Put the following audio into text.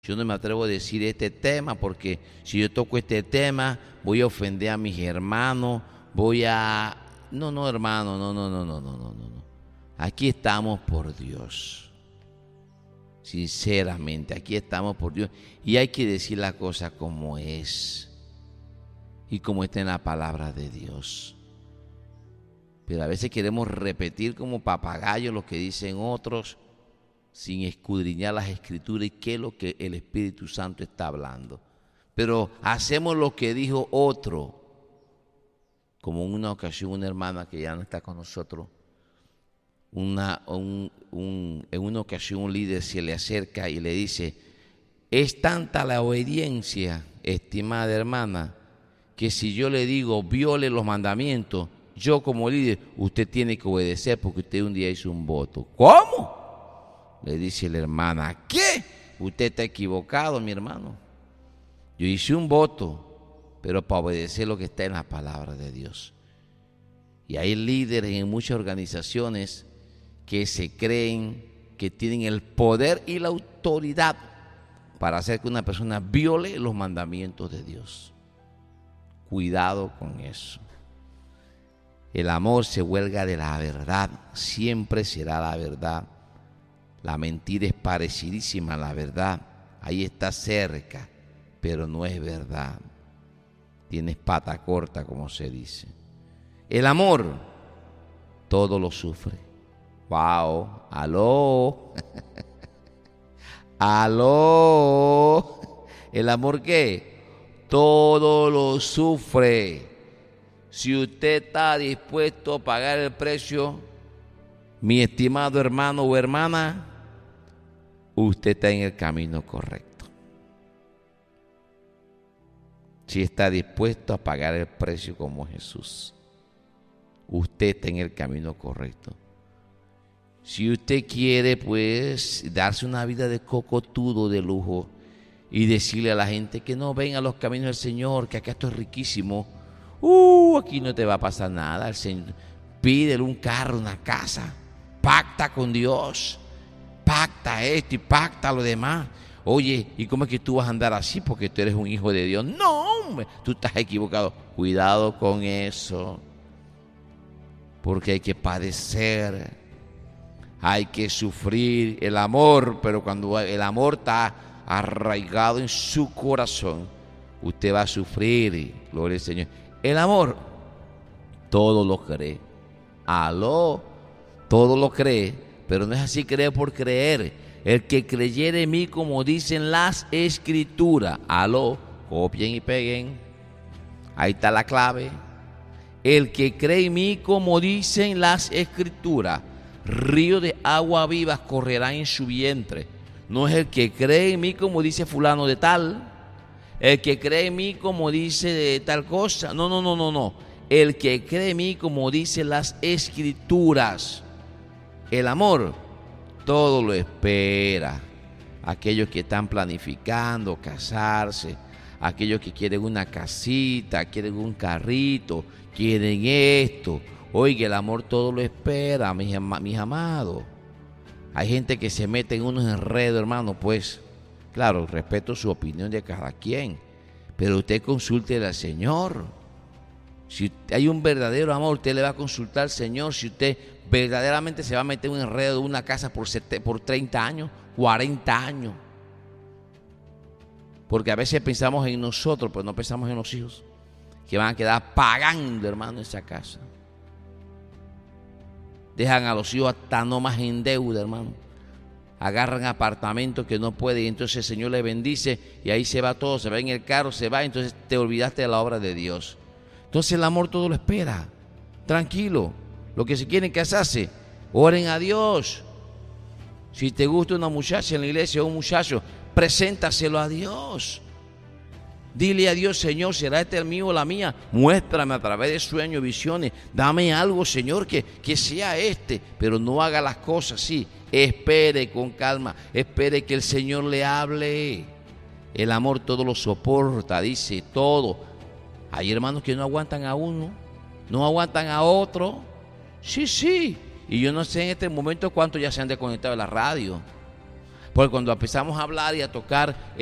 Yo no me atrevo a decir este tema porque si yo toco este tema voy a ofender a mis hermanos, voy a... No, no, hermano, no, no, no, no, no, no, no. Aquí estamos por Dios. Sinceramente, aquí estamos por Dios. Y hay que decir la cosa como es. Y como está en la palabra de Dios. Pero a veces queremos repetir como papagayos lo que dicen otros, sin escudriñar las escrituras y qué es lo que el Espíritu Santo está hablando. Pero hacemos lo que dijo otro. Como en una ocasión una hermana que ya no está con nosotros, en una ocasión un líder se le acerca y le dice: es tanta la obediencia, estimada hermana, que si yo le digo viole los mandamientos, yo como líder, usted tiene que obedecer porque usted un día hizo un voto. ¿Cómo? Le dice la hermana. ¿Qué? Usted está equivocado, mi hermano. Yo hice un voto, pero para obedecer lo que está en la palabra de Dios. Y hay líderes en muchas organizaciones que se creen que tienen el poder y la autoridad para hacer que una persona viole los mandamientos de Dios. Cuidado con eso. El amor se huelga de la verdad, siempre será la verdad. La mentira es parecidísima a la verdad, ahí está cerca, pero no es verdad. Tienes pata corta, como se dice. El amor todo lo sufre. Wow, aló. Aló. ¿El amor qué? Todo lo sufre. Si usted está dispuesto a pagar el precio, mi estimado hermano o hermana, usted está en el camino correcto. Si está dispuesto a pagar el precio como Jesús, usted está en el camino correcto. Si usted quiere, pues, darse una vida de cocotudo, de lujo, y decirle a la gente que no venga a los caminos del Señor, que acá esto es riquísimo, aquí no te va a pasar nada. El Señor, pídele un carro, una casa, pacta con Dios, pacta esto y pacta lo demás. Oye, ¿y cómo es que tú vas a andar así porque tú eres un hijo de Dios? No, hombre, tú estás equivocado. Cuidado con eso, porque hay que padecer, hay que sufrir el amor, pero cuando el amor está arraigado en su corazón, usted va a sufrir, gloria al Señor. El amor todo lo cree. Aló, todo lo cree, pero no es así creer por creer. El que creyere en mí, como dicen las escrituras, aló, copien y peguen, ahí está la clave. El que cree en mí, como dicen las escrituras, río de agua viva correrá en su vientre. No es el que cree en mí, como dice fulano de tal, el que cree en mí como dice de tal cosa. No, no, no, no, no. El que cree en mí como dicen las escrituras. El amor todo lo espera. Aquellos que están planificando casarse, aquellos que quieren una casita, quieren un carrito, quieren esto. Oiga, el amor todo lo espera, mis amados. Hay gente que se mete en unos enredos, hermano, pues... Claro, respeto su opinión de cada quien, pero usted consúltele al Señor. Si hay un verdadero amor, usted le va a consultar al Señor. Si usted verdaderamente se va a meter en un enredo de una casa por 30 años, 40 años. Porque a veces pensamos en nosotros, pero no pensamos en los hijos, que van a quedar pagando, hermano, esa casa. Dejan a los hijos hasta no más en deuda, hermano. Agarran apartamentos que no pueden y entonces el Señor le bendice y ahí se va todo, se va en el carro, se va, entonces te olvidaste de la obra de Dios. Entonces el amor todo lo espera, tranquilo. Lo que se quieren casarse, oren a Dios. Si te gusta una muchacha en la iglesia o un muchacho, preséntaselo a Dios. Dile a Dios: Señor, ¿será este el mío o la mía? Muéstrame a través de sueños, visiones. Dame algo, Señor, que sea este. Pero no haga las cosas así. Espere con calma. Espere que el Señor le hable. El amor todo lo soporta, dice todo. Hay hermanos que no aguantan a uno, no aguantan a otro. Sí. Y yo no sé en este momento cuántos ya se han desconectado de la radio. Porque cuando empezamos a hablar y a tocar